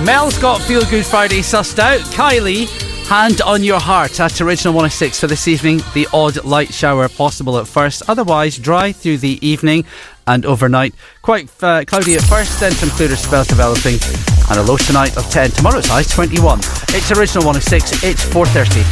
Mel's got Feel Good Friday sussed out. Kylie, Hand on Your Heart at Original 106 for this evening. The odd light shower possible at first, otherwise dry through the evening and overnight. Quite cloudy at first, then some clearer spells developing, and a low tonight of 10. Tomorrow's high 21. It's Original 106. It's 4:30.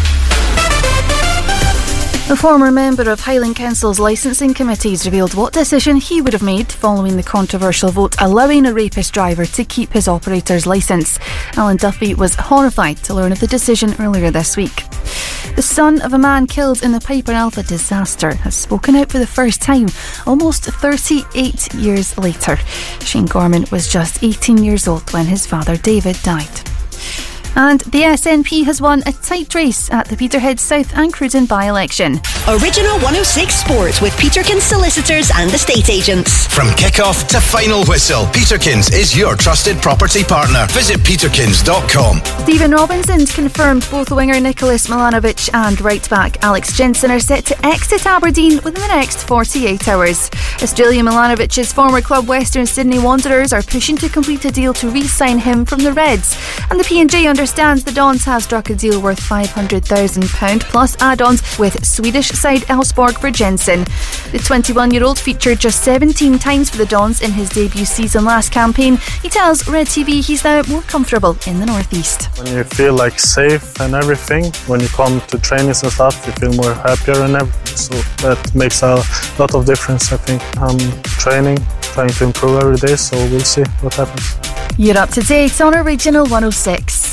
A former member of Highland Council's licensing committees revealed what decision he would have made following the controversial vote allowing a rapist driver to keep his operator's licence. Alan Duffy was horrified to learn of the decision earlier this week. The son of a man killed in the Piper Alpha disaster has spoken out for the first time, almost 38 years later. Shane Gorman was just 18 years old when his father David died. And the SNP has won a tight race at the Peterhead South and Cruden by-election. Original 106 Sport with Peterkins Solicitors and Estate Agents. From kick-off to final whistle, Peterkins is your trusted property partner. Visit peterkins.com. Stephen Robinson confirmed both winger Nicholas Milanovic and right-back Alex Jensen are set to exit Aberdeen within the next 48 hours. Australian Milanovic's former club Western Sydney Wanderers are pushing to complete a deal to re-sign him from the Reds. And the P&J understands the Dons have struck a deal worth £500,000 plus add-ons with Swedish side Elfsborg for Jensen. The 21-year-old featured just 17 times for the Dons in his debut season last campaign. He tells Red TV he's now more comfortable in the northeast. When you feel like safe and everything, when you come to trainings and stuff, you feel more happier and everything. So that makes a lot of difference, I think. I'm training, trying to improve every day, so we'll see what happens. You're up to date on Original 106.